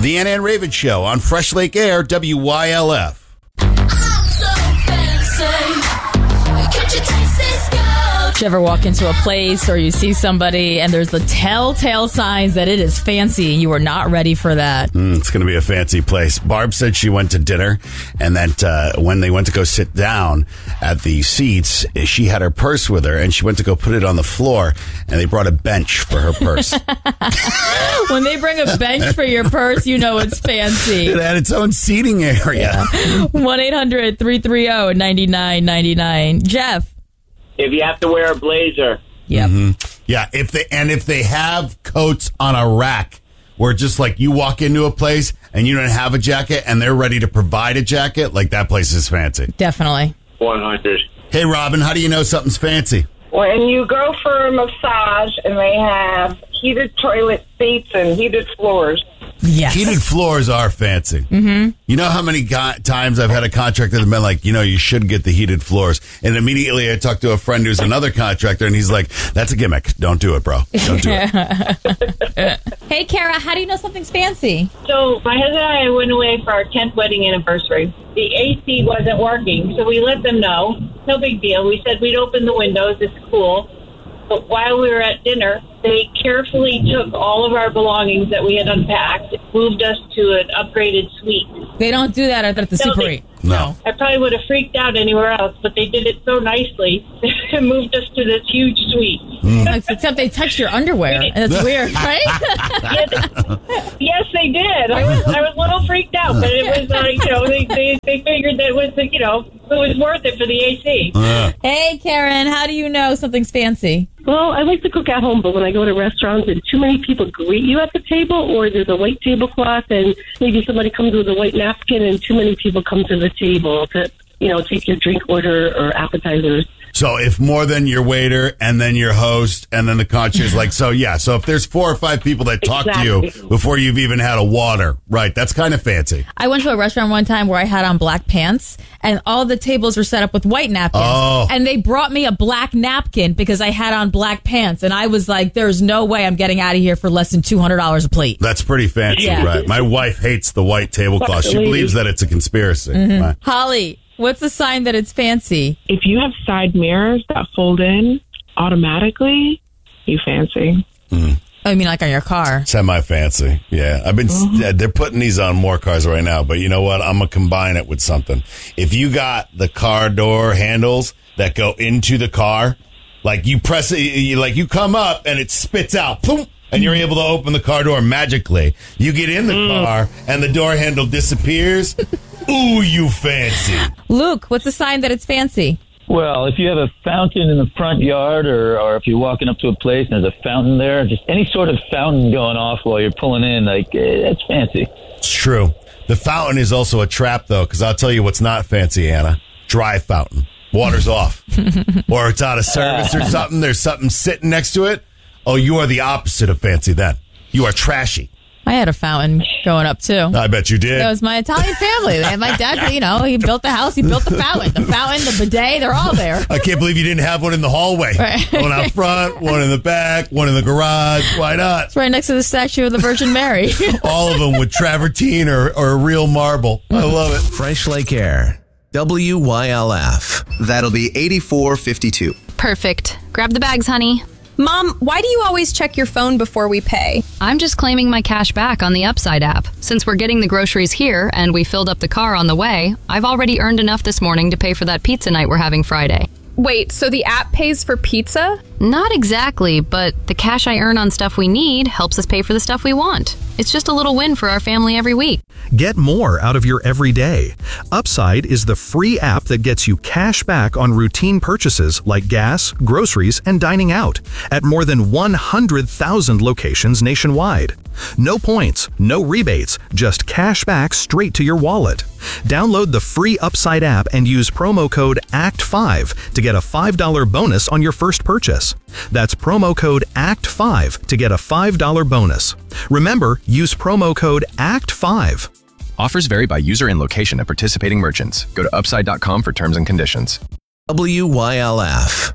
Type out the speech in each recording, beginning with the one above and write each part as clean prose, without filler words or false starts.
The Ann Raven Show on Fresh Lake Air, WYLF. Did you ever walk into a place or you see somebody and there's the telltale signs that it is fancy and you are not ready for that? It's going to be a fancy place. Barb said she went to dinner and that when they went to go sit down at the seats, she had her purse with her and she went to go put it on the floor and they brought a bench for her purse. When they bring a bench for your purse, you know it's fancy. It had its own seating area. 1-800-330-9999. Jeff. If you have to wear a blazer. Yep. Mm-hmm. Yeah, if they have coats on a rack where just like you walk into a place and you don't have a jacket and they're ready to provide a jacket, like that place is fancy. Definitely. 100. Hey, Robin, how do you know something's fancy? When you go for a massage and they have heated toilet seats and heated floors. Yes. Heated floors are fancy. Mm-hmm. You know how many times I've had a contractor that's been like, you should get the heated floors. And immediately I talked to a friend who's another contractor and he's like, that's a gimmick. Don't do it, bro. Don't do it. Hey, Kara, how do you know something's fancy? So my husband and I went away for our 10th wedding anniversary. The AC wasn't working, so we let them know. No big deal. We said we'd open the windows. It's cool. But while we were at dinner, they carefully took all of our belongings that we had unpacked, moved us to an upgraded suite. They don't do that at the Super 8. No. I probably would have freaked out anywhere else, but they did it so nicely and moved us to this huge suite. Except they touched your underwear. And it's weird, right? Yes, they did. I was a little freaked out, but it was they figured that it was it was worth it for the AC. Hey, Karen, how do you know something's fancy? Well, I like to cook at home, but when I go to restaurants and too many people greet you at the table, or there's a white tablecloth and maybe somebody comes with a white napkin and too many people come to the table to, take your drink order or appetizers. So if more than your waiter and then your host and then the concierge, so if there's 4 or 5 people that talk to you before you've even had a water, right, that's kind of fancy. I went to a restaurant one time where I had on black pants and all the tables were set up with white napkins. Oh. And they brought me a black napkin because I had on black pants. And I was like, there's no way I'm getting out of here for less than $200 a plate. That's pretty fancy, right? My wife hates the white tablecloth. She believes that it's a conspiracy. Mm-hmm. Right. Holly, what's the sign that it's fancy? If you have side mirrors that fold in automatically, you fancy. Mm. Oh, you mean like on your car? Semi-fancy, yeah. I've been. They're putting these on more cars right now, but you know what? I'm gonna combine it with something. If you got the car door handles that go into the car, like you press it, you come up and it spits out, boom, and you're able to open the car door magically. You get in the car and the door handle disappears. Ooh, you fancy. Luke, what's the sign that it's fancy? Well, if you have a fountain in the front yard or if you're walking up to a place and there's a fountain there, just any sort of fountain going off while you're pulling in, that's fancy. It's true. The fountain is also a trap, though, because I'll tell you what's not fancy, Anna. Dry fountain. Water's off. Or it's out of service or something. There's something sitting next to it. Oh, you are the opposite of fancy then. You are trashy. I had a fountain growing up, too. I bet you did. That was my Italian family. My dad, he built the house. He built the fountain. The bidet, they're all there. I can't believe you didn't have one in the hallway. Right. One out front, one in the back, one in the garage. Why not? It's right next to the statue of the Virgin Mary. All of them with travertine or real marble. I love it. Fresh Lake Air, WYLF. That'll be 84.52. Perfect. Grab the bags, honey. Mom, why do you always check your phone before we pay? I'm just claiming my cash back on the Upside app. Since we're getting the groceries here and we filled up the car on the way, I've already earned enough this morning to pay for that pizza night we're having Friday. Wait, so the app pays for pizza? Not exactly, but the cash I earn on stuff we need helps us pay for the stuff we want. It's just a little win for our family every week. Get more out of your everyday. Upside is the free app that gets you cash back on routine purchases like gas, groceries, and dining out at more than 100,000 locations nationwide. No points, no rebates, just cash back straight to your wallet. Download the free Upside app and use promo code ACT5 to get a $5 bonus on your first purchase. That's promo code ACT5 to get a $5 bonus. Remember, use promo code ACT5. Offers vary by user and location at participating merchants. Go to upside.com for terms and conditions. WYLF.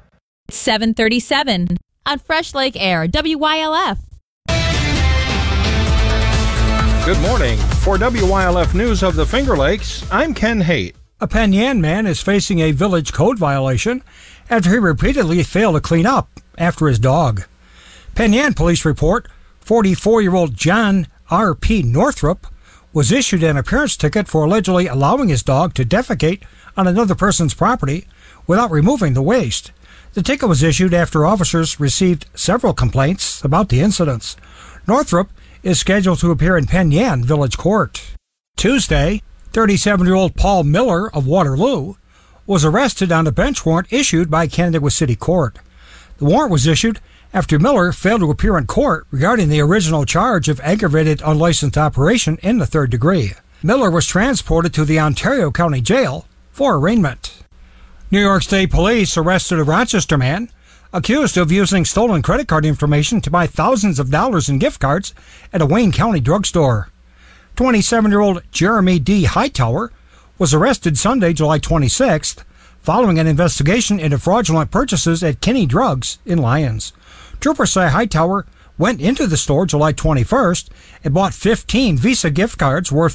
737 on Fresh Lake Air, WYLF. Good morning. For WYLF News of the Finger Lakes, I'm Ken Haight. A Penn Yan man is facing a village code violation after he repeatedly failed to clean up after his dog. Penn Yan police report 44-year-old John R.P. Northrup was issued an appearance ticket for allegedly allowing his dog to defecate on another person's property without removing the waste. The ticket was issued after officers received several complaints about the incidents. Northrup is scheduled to appear in Penn Yan Village Court. Tuesday, 37-year-old Paul Miller of Waterloo was arrested on a bench warrant issued by Canandaigua City Court. The warrant was issued after Miller failed to appear in court regarding the original charge of aggravated unlicensed operation in the third degree. Miller was transported to the Ontario County Jail for arraignment. New York State Police arrested a Rochester man accused of using stolen credit card information to buy thousands of dollars in gift cards at a Wayne County drugstore. 27-year-old Jeremy D. Hightower was arrested Sunday, July 26th, following an investigation into fraudulent purchases at Kinney Drugs in Lyons. Troopers say Hightower went into the store July 21st and bought 15 Visa gift cards worth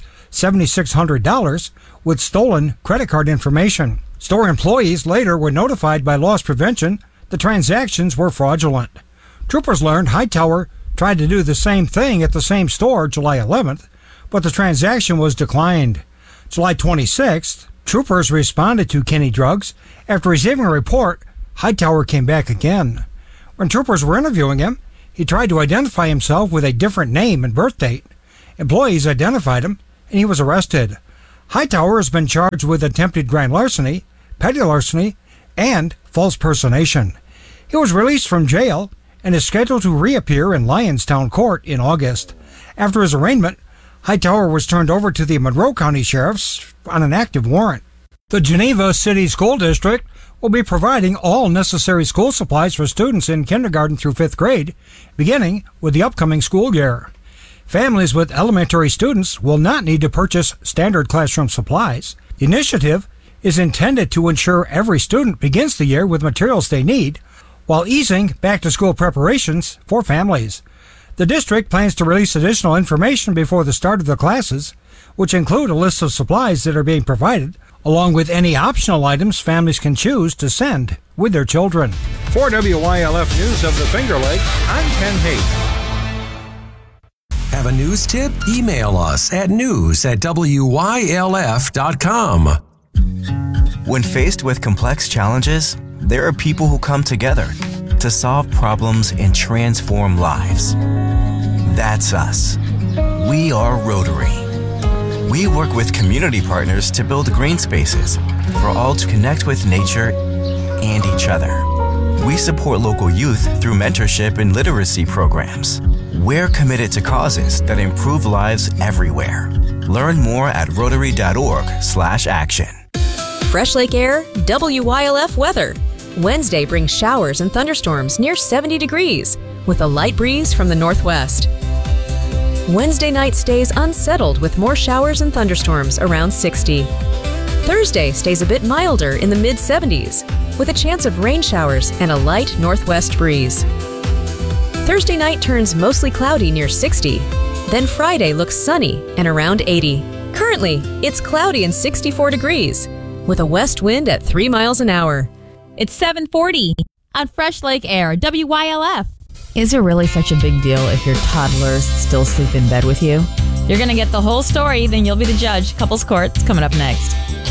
$7,600 with stolen credit card information. Store employees later were notified by loss prevention the transactions were fraudulent. Troopers learned Hightower tried to do the same thing at the same store July 11th, but the transaction was declined. July 26th, troopers responded to Kinney Drugs. After receiving a report, Hightower came back again. When troopers were interviewing him, he tried to identify himself with a different name and birth date. Employees identified him, and he was arrested. Hightower has been charged with attempted grand larceny, petty larceny, and false personation. He was released from jail and is scheduled to reappear in Lionstown Court in August. After his arraignment, Hightower was turned over to the Monroe County Sheriff's on an active warrant. The Geneva City School District will be providing all necessary school supplies for students in kindergarten through 5th grade, beginning with the upcoming school year. Families with elementary students will not need to purchase standard classroom supplies. The initiative is intended to ensure every student begins the year with materials they need, while easing back-to-school preparations for families. The district plans to release additional information before the start of the classes, which include a list of supplies that are being provided, along with any optional items families can choose to send with their children. For WYLF News of the Finger Lakes, I'm Ken Haight. Have a news tip? Email us at news@wylf.com. When faced with complex challenges, there are people who come together to solve problems and transform lives. That's us. We are Rotary. We work with community partners to build green spaces for all to connect with nature and each other. We support local youth through mentorship and literacy programs. We're committed to causes that improve lives everywhere. Learn more at rotary.org/action. Fresh Lake Air, WYLF weather. Wednesday brings showers and thunderstorms near 70 degrees with a light breeze from the northwest. Wednesday night stays unsettled with more showers and thunderstorms around 60. Thursday stays a bit milder in the mid-70s with a chance of rain showers and a light northwest breeze. Thursday night turns mostly cloudy near 60. Then Friday looks sunny and around 80. Currently, it's cloudy and 64 degrees with a west wind at 3 miles an hour. It's 7:40 on Fresh Lake Air, WYLF. Is it really such a big deal if your toddlers still sleep in bed with you? You're going to get the whole story, then you'll be the judge. Couples Court's coming up next.